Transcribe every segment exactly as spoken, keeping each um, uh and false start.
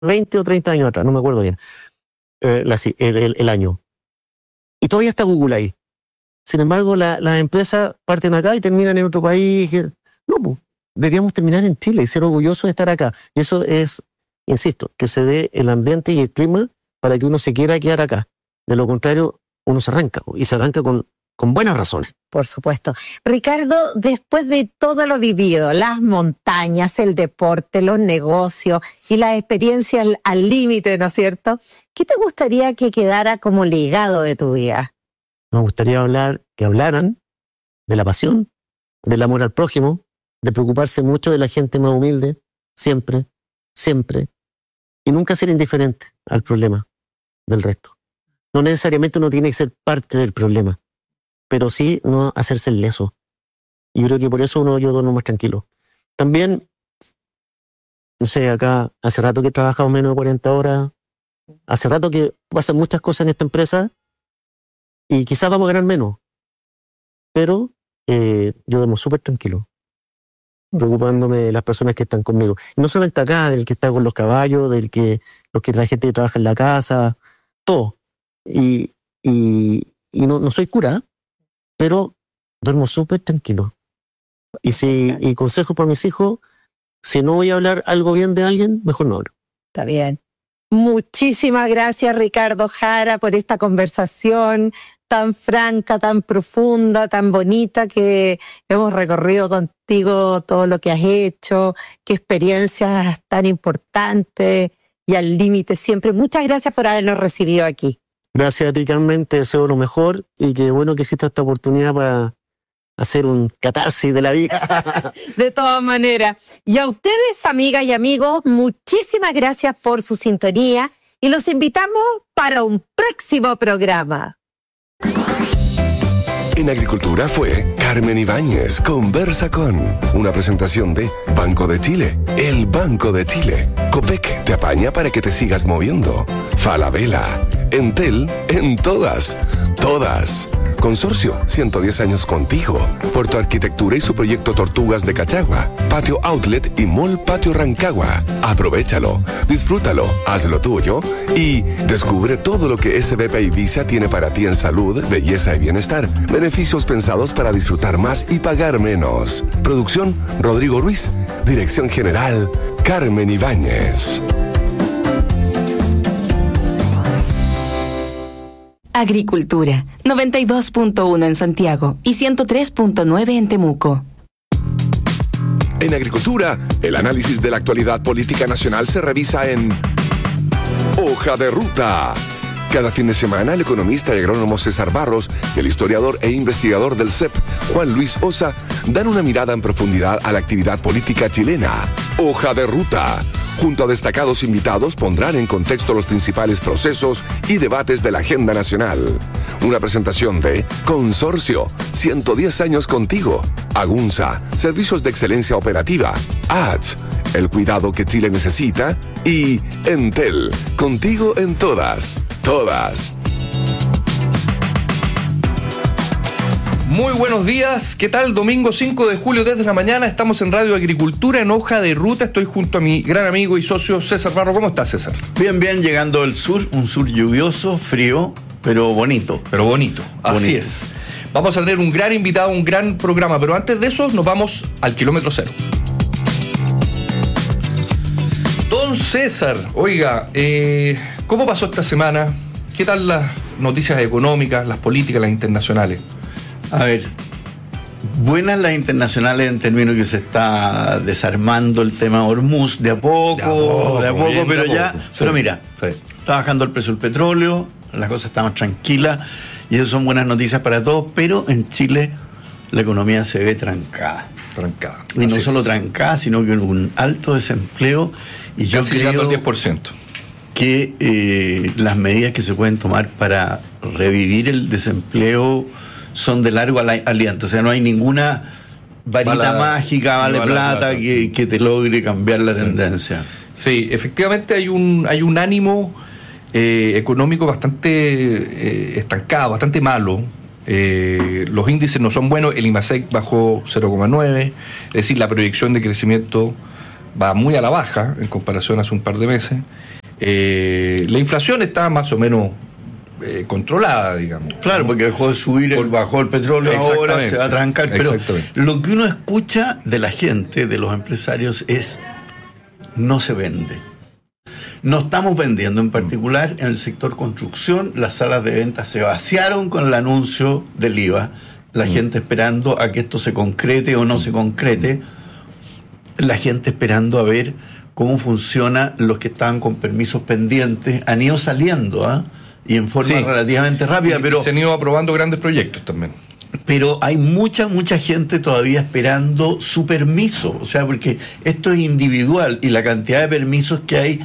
veinte o treinta años atrás, no me acuerdo bien, eh, la, el, el, el año. Y todavía está Google ahí. Sin embargo, las la empresas parten acá y terminan en otro país. Que, no, pues, deberíamos terminar en Chile y ser orgullosos de estar acá. Y eso es, insisto, que se dé el ambiente y el clima para que uno se quiera quedar acá. De lo contrario, uno se arranca, y se arranca con, con buenas razones. Por supuesto. Ricardo, después de todo lo vivido, las montañas, el deporte, los negocios y la experiencia al límite, ¿no es cierto? ¿Qué te gustaría que quedara como legado de tu vida? Me gustaría hablar, que hablaran de la pasión, del amor al prójimo, de preocuparse mucho de la gente más humilde, siempre, siempre, y nunca ser indiferente al problema del resto. No necesariamente uno tiene que ser parte del problema, pero sí no hacerse el leso. Y yo creo que por eso uno yo duermo más tranquilo. También, no sé, acá hace rato que he trabajado menos de cuarenta horas, hace rato que pasan muchas cosas en esta empresa y quizás vamos a ganar menos, pero eh, yo duermo súper tranquilo, preocupándome de las personas que están conmigo. Y no solamente acá, del que está con los caballos, del que, los que la gente que trabaja en la casa, todo. Y, y, y no, no soy cura, pero duermo súper tranquilo. Y si y consejo para mis hijos, si no voy a hablar algo bien de alguien, mejor no hablo. Está bien. Muchísimas gracias, Ricardo Jara, por esta conversación tan franca, tan profunda, tan bonita que hemos recorrido contigo, todo lo que has hecho, qué experiencias tan importantes y al límite siempre. Muchas gracias por habernos recibido aquí. Gracias a ti, Carmen, te deseo lo mejor y qué bueno que hiciste esta oportunidad para hacer un catarsis de la vida. De todas maneras. Y a ustedes, amigas y amigos, muchísimas gracias por su sintonía y los invitamos para un próximo programa. En Agricultura fue Carmen Ibáñez, Conversa con, una presentación de Banco de Chile, el Banco de Chile. Copec te apaña para que te sigas moviendo. Falabella, Entel, en todas, todas. Consorcio, ciento diez años contigo. Puerto Arquitectura y su proyecto Tortugas de Cachagua. Patio Outlet y Mall Patio Rancagua. Aprovechalo, disfrútalo, hazlo tuyo y descubre todo lo que S B P Ibiza tiene para ti en salud, belleza y bienestar. Beneficios pensados para disfrutar más y pagar menos. Producción, Rodrigo Ruiz. Dirección General, Carmen Ibáñez. Agricultura, noventa y dos punto uno en Santiago y ciento tres punto nueve en Temuco. En Agricultura, el análisis de la actualidad política nacional se revisa en Hoja de Ruta. Cada fin de semana, el economista y agrónomo César Barros y el historiador e investigador del C E P, Juan Luis Osa, dan una mirada en profundidad a la actividad política chilena. Hoja de Ruta. Junto a destacados invitados pondrán en contexto los principales procesos y debates de la agenda nacional. Una presentación de Consorcio, ciento diez años contigo. Agunza, Servicios de Excelencia Operativa. A D S, el cuidado que Chile necesita. Y Entel, contigo en todas, todas. Muy buenos días, ¿qué tal? Domingo cinco de julio desde la mañana, estamos en Radio Agricultura en Hoja de Ruta, estoy junto a mi gran amigo y socio César Barro. ¿Cómo estás, César? Bien, bien, llegando del sur, un sur lluvioso, frío, pero bonito. Pero bonito, así bonito. Es. Vamos a tener un gran invitado, un gran programa, pero antes de eso nos vamos al kilómetro cero. Don César, oiga, eh, ¿cómo pasó esta semana? ¿Qué tal las noticias económicas, las políticas, las internacionales? A ver, buenas las internacionales en términos que se está desarmando el tema Hormuz de a poco, de a poco, de a poco bien, pero de a ya, poco. Pero sí, mira, sí. Está bajando el precio del petróleo, las cosas están más tranquilas y eso son buenas noticias para todos, pero en Chile la economía se ve trancada. Trancada. Y no es. solo trancada, sino que un alto desempleo y yo Casi creo llegando al diez por ciento. Que eh, las medidas que se pueden tomar para revivir el desempleo son de largo aliento, o sea, no hay ninguna varita Bala, mágica, vale plata, plata que, que te logre cambiar la sí. tendencia. Sí, efectivamente hay un hay un ánimo eh, económico bastante eh, estancado, bastante malo. Eh, los índices no son buenos, el IMASEC bajó cero coma nueve, es decir, la proyección de crecimiento va muy a la baja en comparación a hace un par de meses. Eh, la inflación está más o menos eh, controlada, digamos. Claro, porque dejó de subir, el, bajó el petróleo, ahora se va a trancar. Pero lo que uno escucha de la gente, de los empresarios, es no se vende. No estamos vendiendo, en particular en el sector construcción. Las salas de ventas se vaciaron con el anuncio del I V A. La mm. gente esperando a que esto se concrete o no se concrete. La gente esperando a ver cómo funciona. Los que estaban con permisos pendientes han ido saliendo, ¿eh? Y en forma sí. relativamente rápida. Y, pero se han ido aprobando grandes proyectos también. Pero hay mucha, mucha gente todavía esperando su permiso. O sea, porque esto es individual y la cantidad de permisos que hay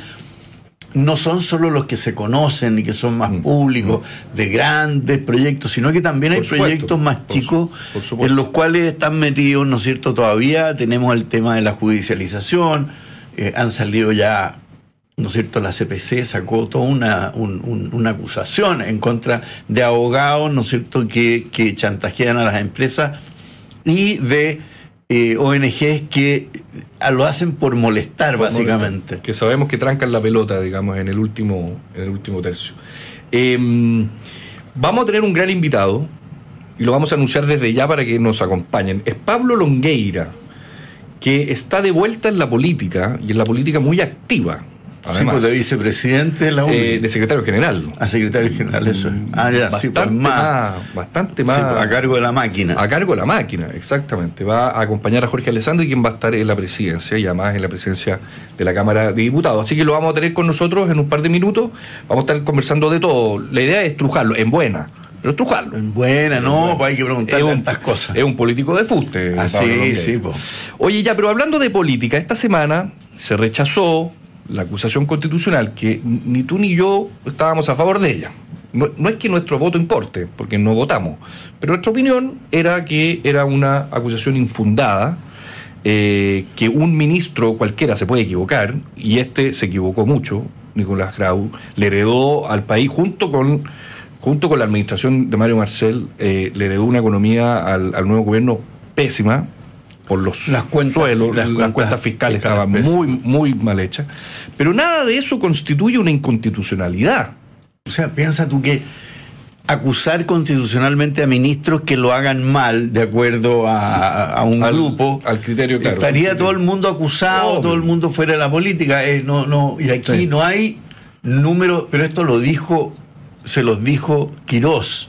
no son solo los que se conocen y que son más públicos, de grandes proyectos, sino que también hay supuesto, proyectos más por, chicos por en los cuales están metidos, ¿no es cierto? Todavía tenemos el tema de la judicialización, eh, han salido ya, ¿no es cierto? La C P C sacó toda una, un, un, una acusación en contra de abogados, ¿no es cierto?, que, que chantajean a las empresas y de eh, O N Ges que lo hacen por molestar, por básicamente. Molestar, que sabemos que trancan la pelota, digamos, en el último, en el último tercio. Eh, vamos a tener un gran invitado y lo vamos a anunciar desde ya para que nos acompañen. Es Pablo Longueira, que está de vuelta en la política y en la política muy activa. Además, sí, pues de vicepresidente de la U N I. Eh, de secretario general. A secretario general, eso. Ah, ya, bastante sí, pues más, más. Bastante más. Sí, pues, a cargo de la máquina. A cargo de la máquina, exactamente. Va a acompañar a Jorge Alessandri, quien va a estar en la presidencia y además en la presidencia de la Cámara de Diputados. Así que lo vamos a tener con nosotros en un par de minutos. Vamos a estar conversando de todo. La idea es trujarlo, en buena. Pero estrujarlo. En buena, no, pues hay que preguntarle tantas cosas. Es un político de fuste. Ah, sí, sí, pues. Oye, ya, pero hablando de política, esta semana se rechazó la acusación constitucional, que ni tú ni yo estábamos a favor de ella. No, no es que nuestro voto importe, porque no votamos, pero nuestra opinión era que era una acusación infundada, eh, que un ministro cualquiera se puede equivocar, y este se equivocó mucho. Nicolás Grau le heredó al país, junto con junto con la administración de Mario Marcel, eh, le heredó una economía al, al nuevo gobierno pésima, por los las cuentas, suelos, las, las cuentas, cuentas fiscales estaban muy, muy mal hechas. Pero nada de eso constituye una inconstitucionalidad. O sea, piensa tú que acusar constitucionalmente a ministros que lo hagan mal, de acuerdo a, a un al, grupo, al criterio, claro, estaría criterio. todo el mundo acusado, oh, todo el mundo fuera de la política. Eh, no, no, y aquí sí. no hay números, pero esto lo dijo, se los dijo Quirós.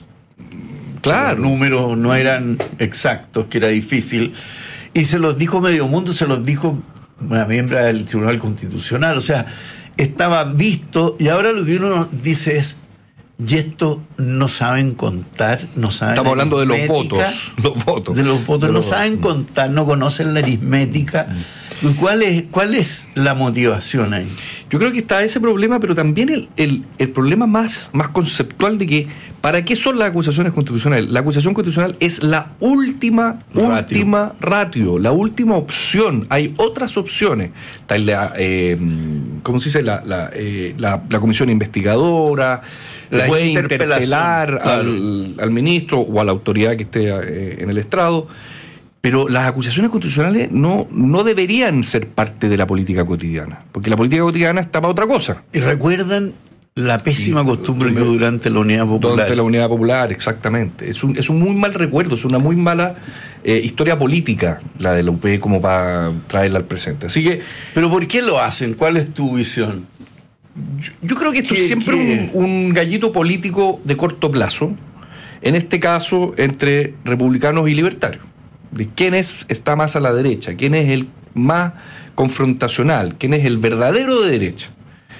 Claro. Los números no eran exactos, que era difícil. Y se los dijo medio mundo, se los dijo una miembro del Tribunal Constitucional. O sea, estaba visto. Y ahora lo que uno dice es, y esto no saben contar, no saben. Estamos hablando de los votos. Los votos. De los votos. De no los saben votos. contar, no conocen la aritmética. ¿Cuál es, cuál es la motivación ahí? Yo creo que está ese problema, pero también el, el, el problema más, más conceptual de que, ¿para qué son las acusaciones constitucionales? La acusación constitucional es la última, ratio. última ratio, la última opción. Hay otras opciones. Está la, eh, ¿cómo se dice? La, la, eh, la, la comisión investigadora, se puede interpelar claro. al, al ministro o a la autoridad que esté eh, en el estrado. Pero las acusaciones constitucionales no, no deberían ser parte de la política cotidiana, porque la política cotidiana está para otra cosa. Y recuerdan la pésima y, costumbre que durante la Unidad Popular. Durante la Unidad Popular, exactamente. Es un, es un muy mal recuerdo, es una muy mala eh, historia política la de la U P como para traerla al presente. Así que. ¿Pero por qué lo hacen? ¿Cuál es tu visión? Yo, yo creo que esto es siempre un, un gallito político de corto plazo, en este caso entre republicanos y libertarios. De quién es, está más a la derecha, quién es el más confrontacional, quién es el verdadero de derecha.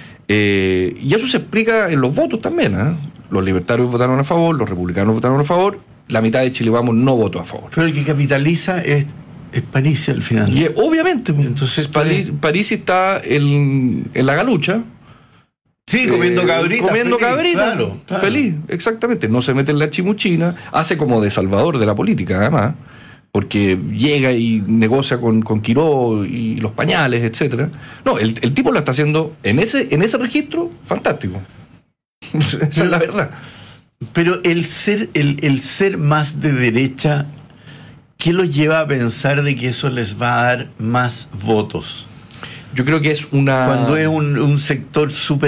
Eh, y eso se explica en los votos también. ¿eh? Los libertarios votaron a favor, los republicanos votaron a favor, la mitad de Chile Vamos no votó a favor. Pero el que capitaliza es, es Parisi al final. Y, obviamente, entonces Parisi, Parisi está en, en la galucha. Sí, comiendo cabrita. Eh, comiendo feliz, cabrita. Claro, claro. Feliz, exactamente. No se mete en la chimuchina, hace como de salvador de la política, además. Porque llega y negocia con, con Quiró y los pañales, etcétera. No, el, el tipo lo está haciendo en ese, en ese registro, fantástico. Esa pero, es la verdad. Pero el ser, el, el ser más de derecha, ¿qué los lleva a pensar de que eso les va a dar más votos? Yo creo que es una... Cuando es un, un sector súper